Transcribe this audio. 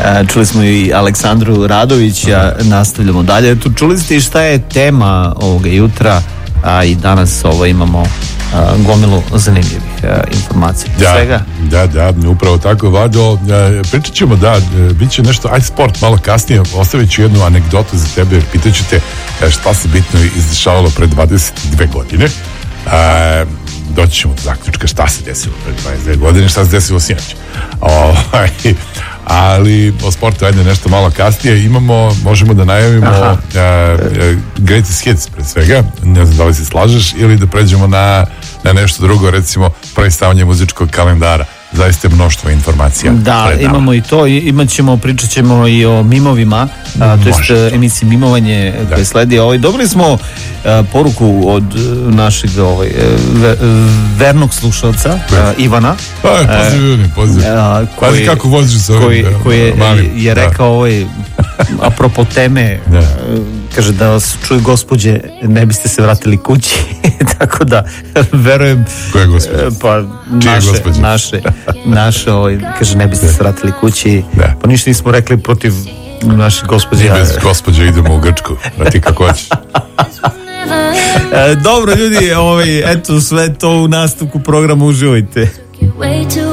Čuli smo i Aleksandru Radović, nastavljamo dalje. Tu čuli ste i šta je tema ovoga jutra, a i danas imamo gomilu zanimljivih informacija. Da, upravo tako, Vlado. Pričat ćemo, bit će nešto, sport malo kasnije, ostavit ću jednu anegdotu za tebe, pitat ću te šta se bitno izdešavalo pre 22 godine. Doći ćemo do zaključka šta se desilo pre 22 godine, šta se desilo sinoć. Ali o sportu ajde nešto malo kasnije. Možemo da najavimo greatest hits pre svega, ne znam da li se slažeš, ili da pređemo na nešto drugo, recimo predstavljanje muzičkog kalendara. Zaista je mnoštvo informacija. Da, imamo i to, pričat ćemo i o mimovima, to je emisiji Mimovanje koje sledi. Dobili smo poruku od našeg vernog slušalca Ivana, poziv. Pazi kako voziš sa ovim koji je rekao apropo teme, kaže da vas čuju gospođe, ne biste se vratili kući. Tako da verujem. Koje gospođe? Pa naše, kaže ne biste se vratili kući. Pa ništa nismo rekli protiv naše gospođe. Bez gospođe idemo u Grčku, vrati kako hoćeš. Dobro ljudi, eto sve to u nastavku programa, uživajte.